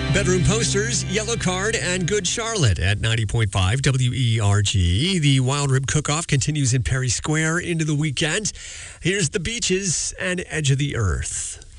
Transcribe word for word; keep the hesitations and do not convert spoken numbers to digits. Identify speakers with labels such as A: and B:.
A: Bedroom posters, Yellow Card, and Good Charlotte at ninety point five W E R G. The Wild Rib Cook-Off continues in Perry Square into the weekend. Here's the beaches and Edge of the Earth.